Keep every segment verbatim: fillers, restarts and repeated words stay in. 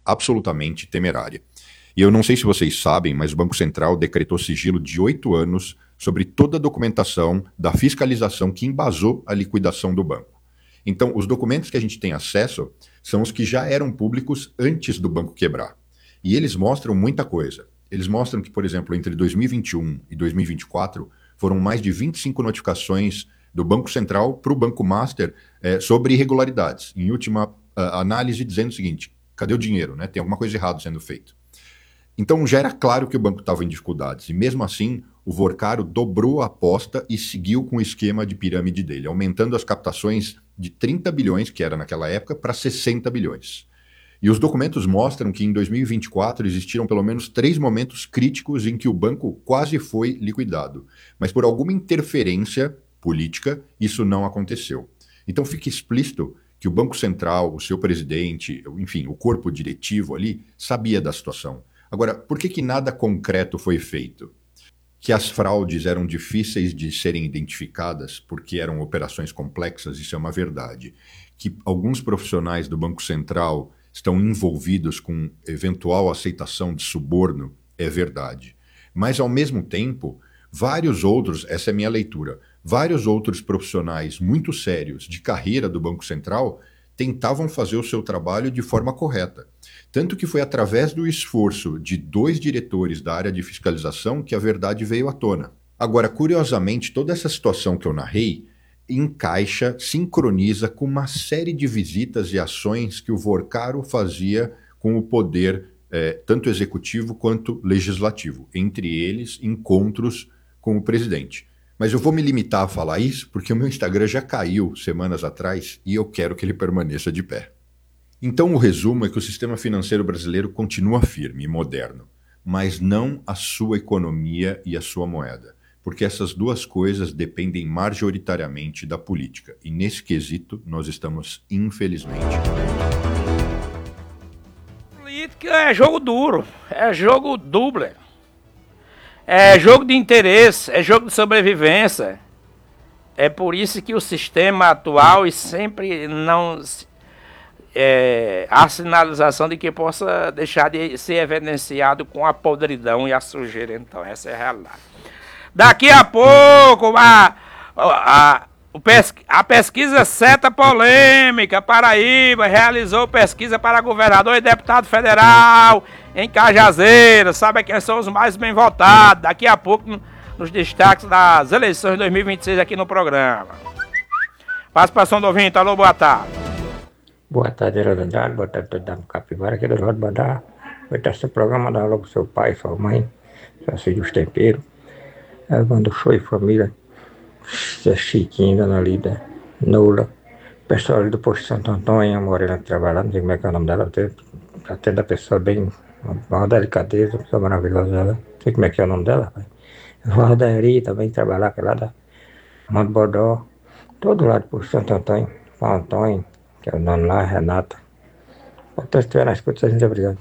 absolutamente temerária. E eu não sei se vocês sabem, mas o Banco Central decretou sigilo de oito anos sobre toda a documentação da fiscalização que embasou a liquidação do banco. Então, os documentos que a gente tem acesso são os que já eram públicos antes do banco quebrar. E eles mostram muita coisa. Eles mostram que, por exemplo, entre dois mil e vinte e um e dois mil e vinte e quatro, foram mais de vinte e cinco notificações do Banco Central para o Banco Master é, sobre irregularidades. Em última uh, análise, dizendo o seguinte: cadê o dinheiro? Né? Tem alguma coisa errada sendo feita. Então já era claro que o banco estava em dificuldades. E mesmo assim, o Vorcaro dobrou a aposta e seguiu com o esquema de pirâmide dele, aumentando as captações de trinta bilhões, que era naquela época, para sessenta bilhões. E os documentos mostram que em dois mil e vinte e quatro existiram pelo menos três momentos críticos em que o banco quase foi liquidado. Mas por alguma interferência política, isso não aconteceu. Então fica explícito que o Banco Central, o seu presidente, enfim, o corpo diretivo ali, sabia da situação. Agora, por que que nada concreto foi feito? Que as fraudes eram difíceis de serem identificadas porque eram operações complexas, isso é uma verdade. Que alguns profissionais do Banco Central estão envolvidos com eventual aceitação de suborno, é verdade. Mas, ao mesmo tempo, vários outros, essa é a minha leitura, vários outros profissionais muito sérios de carreira do Banco Central tentavam fazer o seu trabalho de forma correta. Tanto que foi através do esforço de dois diretores da área de fiscalização que a verdade veio à tona. Agora, curiosamente, toda essa situação que eu narrei encaixa, sincroniza com uma série de visitas e ações que o Vorcaro fazia com o poder, eh, tanto executivo quanto legislativo. Entre eles, encontros com o presidente. Mas eu vou me limitar a falar isso porque o meu Instagram já caiu semanas atrás e eu quero que ele permaneça de pé. Então o resumo é que o sistema financeiro brasileiro continua firme e moderno, mas não a sua economia e a sua moeda, porque essas duas coisas dependem majoritariamente da política, e nesse quesito nós estamos, infelizmente... Política é jogo duro, é jogo duplo, é jogo de interesse, é jogo de sobrevivência. É por isso que o sistema atual e sempre não... É, a sinalização de que possa deixar de ser evidenciado com a podridão e a sujeira. Então, essa é a realidade. Daqui a pouco, a, a, a pesquisa Seta Polêmica, Paraíba, realizou pesquisa para governador e deputado federal em Cajazeiras. Sabe quem são os mais bem votados? Daqui a pouco, nos destaques das eleições de dois mil e vinte e seis aqui no programa. Participação do ouvinte. Alô, boa tarde. Boa tarde, Rodandrade. Boa tarde, Dama Capivara, aqui do Rodo Badá. Vai ter esse programa, dá logo seu pai, sua mãe, seus filhos temperos. Evandro Show e família. Chiquinho, Dona Lida, Nula. Pessoal ali do Posto Santo Antônio, a Morena trabalhando, não sei como é que é o nome dela. Atende a pessoa bem, uma delicadeza, uma pessoa maravilhosa dela. Não sei como é que é o nome dela, pai. Valdairi também trabalhar, que é lá da Monte Bodó. Todo lado do Posto Santo Antônio, São Antônio. Que é o dono lá, Renata. Então, se estiver na escuta, a gente obrigado.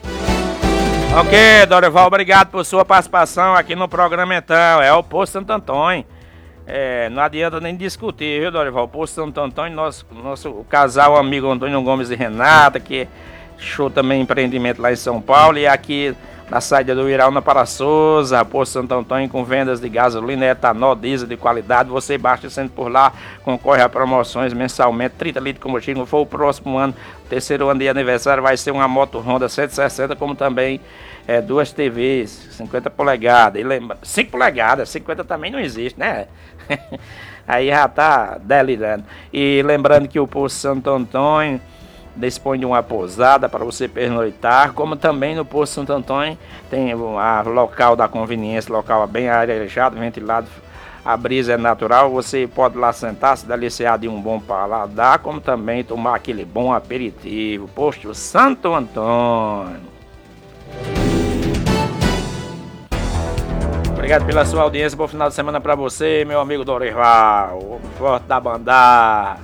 Ok, Dorival, obrigado por sua participação aqui no programa, então. É o Posto Santo Antônio. É, não adianta nem discutir, viu, Dorival? O Posto Santo Antônio, nosso, nosso o casal amigo Antônio Gomes e Renata, que show também empreendimento lá em São Paulo, e aqui na saída do Iraúna para Souza, Posto Santo Antônio, com vendas de gasolina, etanol, diesel de qualidade. Você basta sendo por lá, concorre a promoções mensalmente, trinta litros de combustível. Se for o próximo ano, terceiro ano de aniversário, vai ser uma moto Honda cento e sessenta, como também é, duas T Vs, cinquenta polegadas. E lembra, cinco polegadas, cinquenta também não existe, né? Aí já tá delirando. E lembrando que o Posto Santo Antônio dispõe de uma pousada para você pernoitar, como também no Posto Santo Antônio tem a local da conveniência, local bem arejado, ventilado, a brisa é natural, você pode lá sentar, se deliciar de um bom paladar, como também tomar aquele bom aperitivo. Posto Santo Antônio. Obrigado pela sua audiência, bom final de semana para você, meu amigo Dorival, o forte da banda.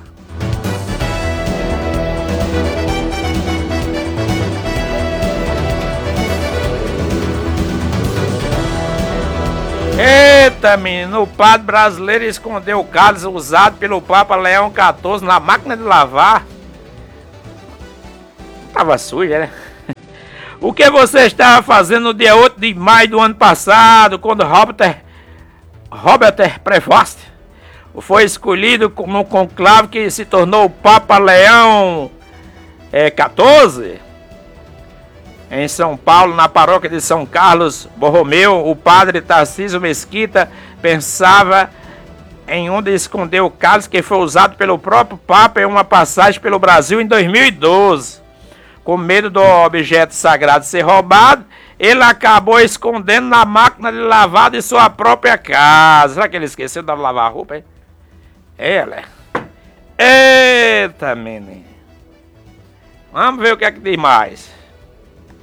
Eita, menino, o padre brasileiro escondeu o cálice usado pelo Papa Leão quatorze na máquina de lavar. Tava suja, né? O que você estava fazendo no dia oito de maio do ano passado, quando Robert, Robert Prevost foi escolhido no conclave que se tornou o Papa Leão é, quatorze? Em São Paulo, na paróquia de São Carlos Borromeu, o padre Tarcísio Mesquita pensava em onde esconder o cálice que foi usado pelo próprio Papa em uma passagem pelo Brasil em dois mil e doze. Com medo do objeto sagrado ser roubado, ele acabou escondendo na máquina de lavar de sua própria casa. Será que ele esqueceu de lavar a roupa, hein? Ela. Eita, menino. Vamos ver o que é que diz mais.